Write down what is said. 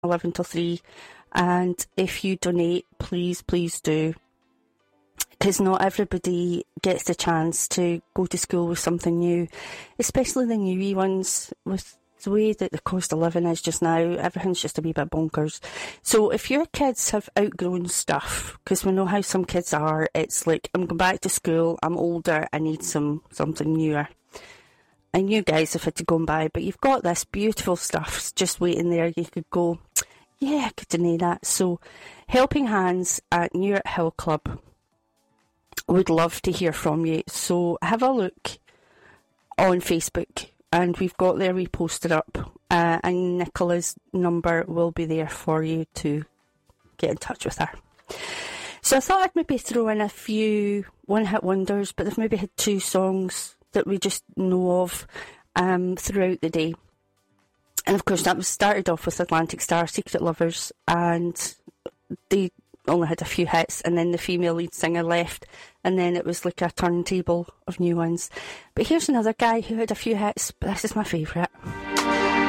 11 till 3. And if you donate, please do. Because not everybody gets the chance to go to school with something new, especially the newy ones. With the way that the cost of living is just now, everything's just a wee bit bonkers. So if your kids have outgrown stuff, because we know how some kids are, it's like, I'm going back to school, I'm older, I need something newer. And you guys have had to go and buy, but you've got this beautiful stuff just waiting there. You could go, yeah, I could donate that. So Helping Hands at Newark Hill Club would love to hear from you. So have a look on Facebook, and we've got there, we posted up, and Nicola's number will be there for you to get in touch with her. So I thought I'd maybe throw in a few one-hit wonders, but they've maybe had 2 songs that we just know of throughout the day. And of course that was started off with Atlantic Starr, Secret Lovers, and they only had a few hits, and then the female lead singer left, and then it was like a turntable of new ones. But here's another guy who had a few hits, but this is my favourite.